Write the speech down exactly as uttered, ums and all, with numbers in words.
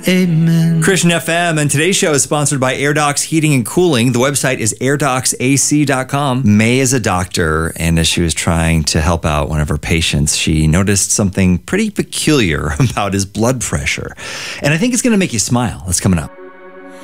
Amen. Christian F M, and today's show is sponsored by AirDocs Heating and Cooling. The website is air docs a c dot com. May is a doctor, and as she was trying to help out one of her patients, she noticed something pretty peculiar about his blood pressure. And I think it's going to make you smile. That's coming up.